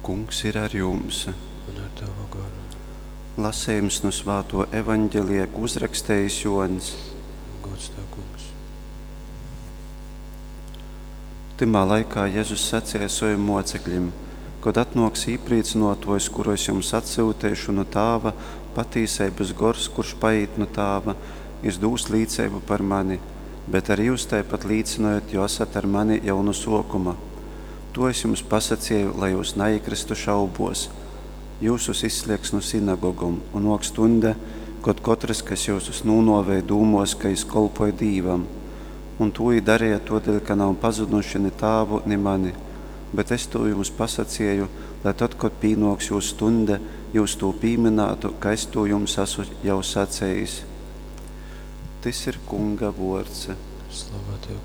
Kungs ir ar jums. Un ar tavu garu. Lasījums no Svēto evaņģelija, ko uzrakstījis Jonis. Gods tev, Kungs. Timā laikā Jēzus sacīja saviem mocekļiem: kad atnāks īpriecinotojs, kuru es jums atsūtīšu no Tēva, patīsības gors, kurš paiet no Tēva, es dūs līdzību par mani, bet arī jūs tāpat līdzinojat, jo esat ar mani jau no sākuma. To es jums pasacīju, lai jūs neiekristu šaubos. Jūsus izsliegs no sinagogom, un nāk stunda, kad katrs, kas jūsus nūnovēja, dūmos, ka es kolpoju Dīvam. Un to darīja todēļ, ka nav pazuduši ne Tēvu, ne mani. Bet es to jums pasacīju, lai tad, kad pīnoks jūs stunda, jūs to pīminātu, ka es to jums esmu jau sacējis. Tas ir Kunga vārds. Slavā tev,